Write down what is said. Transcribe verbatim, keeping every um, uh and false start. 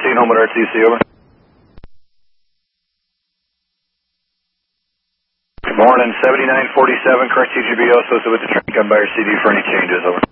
sixteen, home at R T C, over. Good morning, seventy-nine forty-seven, correct T G B O, associated with the train, come by your C D for any changes, over.